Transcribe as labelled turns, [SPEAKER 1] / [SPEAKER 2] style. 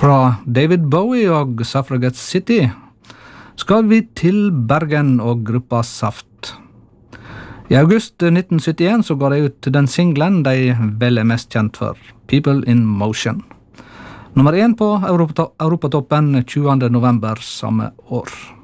[SPEAKER 1] Fra David Bowie og Suffragette City skal vi til Bergen og gruppa Saft. I august 1971 så går de ut den singlen de vel er mest kjent for, People in Motion. Nummer 1 på Europatoppen 20. november samme år.